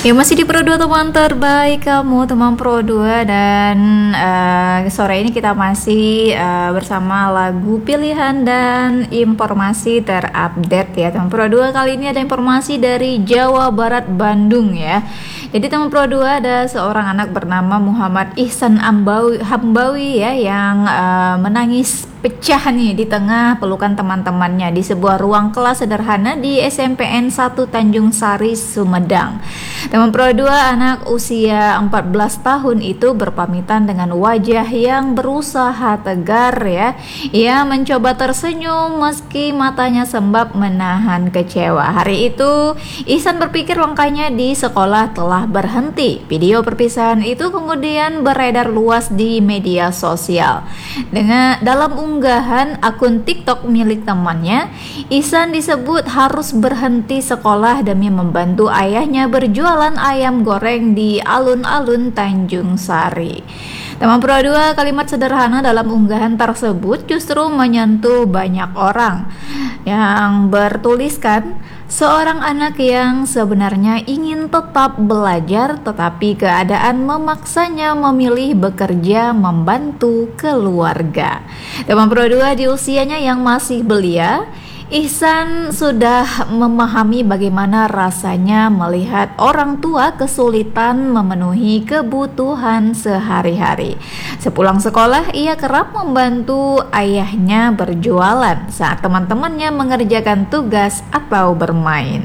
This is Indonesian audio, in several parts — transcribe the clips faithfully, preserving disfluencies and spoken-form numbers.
Ya masih di Pro dua teman terbaik kamu, teman Pro dua. Dan uh, sore ini kita masih uh, bersama lagu pilihan dan informasi terupdate ya teman Pro dua. Kali ini ada informasi dari Jawa Barat, Bandung ya. Jadi teman Pro dua, ada seorang anak bernama Muhammad Ihsan Ambawi, Hambawi ya, yang uh, menangis pecah nih di tengah pelukan teman-temannya di sebuah ruang kelas sederhana di S M P N satu Tanjung Sari, Sumedang. Teman Pro dua, anak usia empat belas tahun itu berpamitan dengan wajah yang berusaha tegar ya. Ia mencoba tersenyum meski matanya sembab menahan kecewa. Hari itu Ihsan berpikir langkahnya di sekolah telah berhenti. Video perpisahan itu kemudian beredar luas di media sosial. Dengan dalam unggahan akun TikTok milik temannya, Ihsan disebut harus berhenti sekolah demi membantu ayahnya berjualan ayam goreng di alun-alun Tanjung Sari. Teman Pro dua, kalimat sederhana dalam unggahan tersebut justru menyentuh banyak orang yang bertuliskan, seorang anak yang sebenarnya ingin tetap belajar tetapi keadaan memaksanya memilih bekerja membantu keluarga. Teman Pro dua, di usianya yang masih belia, Ihsan sudah memahami bagaimana rasanya melihat orang tua kesulitan memenuhi kebutuhan sehari-hari. Sepulang sekolah, ia kerap membantu ayahnya berjualan saat teman-temannya mengerjakan tugas atau bermain.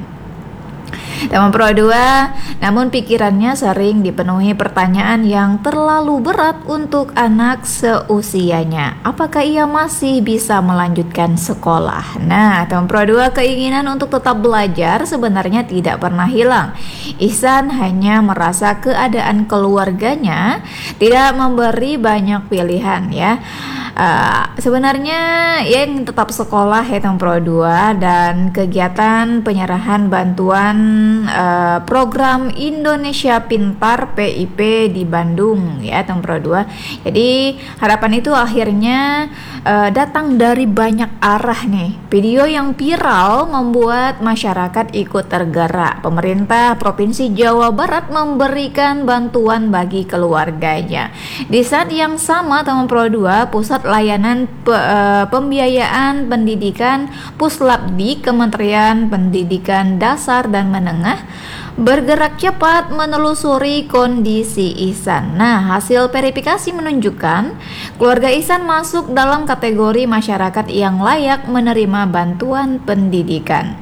Teman Pro dua, namun pikirannya sering dipenuhi pertanyaan yang terlalu berat untuk anak seusianya. Apakah ia masih bisa melanjutkan sekolah? Nah, teman Pro dua, keinginan untuk tetap belajar sebenarnya tidak pernah hilang. Ihsan hanya merasa keadaan keluarganya tidak memberi banyak pilihan ya. Uh, sebenarnya ia ingin tetap sekolah ya teman Pro dua, dan kegiatan penyerahan bantuan uh, program Indonesia Pintar P I P di Bandung ya teman Pro dua. Jadi harapan itu akhirnya uh, datang dari banyak arah nih. Video yang viral membuat masyarakat ikut tergerak. Pemerintah Provinsi Jawa Barat memberikan bantuan bagi keluarganya. Di saat yang sama teman Pro dua, Pusat Layanan Pe, uh, Pembiayaan Pendidikan Puslapdi Kementerian Pendidikan Dasar dan Menengah bergerak cepat menelusuri kondisi Ihsan. Nah, hasil verifikasi menunjukkan keluarga Ihsan masuk dalam kategori masyarakat yang layak menerima bantuan pendidikan.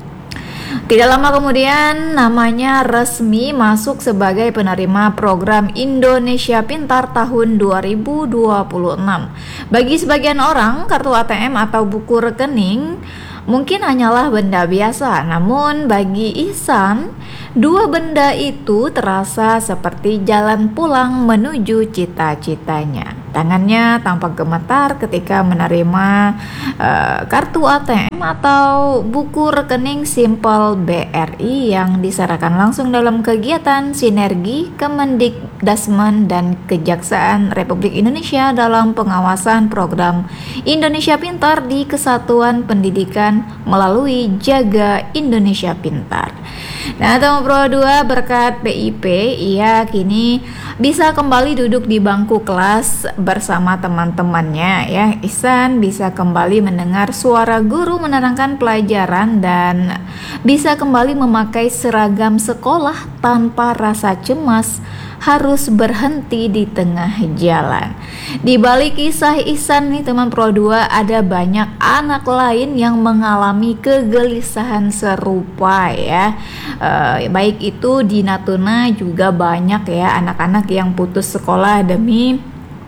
Tidak lama kemudian namanya resmi masuk sebagai penerima program Indonesia Pintar tahun dua ribu dua puluh enam. Bagi sebagian orang, kartu A T M atau buku rekening mungkin hanyalah benda biasa, namun bagi Ihsan, dua benda itu terasa seperti jalan pulang menuju cita-citanya. Tangannya tampak gemetar ketika menerima uh, kartu A T M atau buku rekening Simpel B R I yang diserahkan langsung dalam kegiatan sinergi Kemendikdasmen dan Kejaksaan Republik Indonesia dalam pengawasan program Indonesia Pintar di Kesatuan Pendidikan melalui Jaga Indonesia Pintar. Nah, teman Pro dua, berkat P I P, ia kini bisa kembali duduk di bangku kelas bersama teman-temannya ya. Ihsan bisa kembali mendengar suara guru menerangkan pelajaran dan bisa kembali memakai seragam sekolah tanpa rasa cemas harus berhenti di tengah jalan. Di balik kisah Ihsan nih teman Pro dua, ada banyak anak lain yang mengalami kegelisahan serupa ya. E, baik itu di Natuna juga banyak ya anak-anak yang putus sekolah demi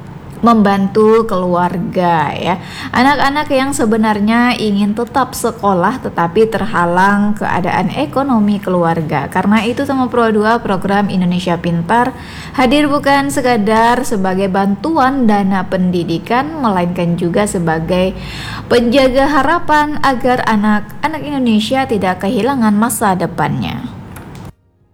membantu keluarga ya. Anak-anak yang sebenarnya ingin tetap sekolah tetapi terhalang keadaan ekonomi keluarga. Karena itu teman Pro dua, program Indonesia Pintar hadir bukan sekadar sebagai bantuan dana pendidikan, melainkan juga sebagai penjaga harapan agar anak-anak Indonesia tidak kehilangan masa depannya.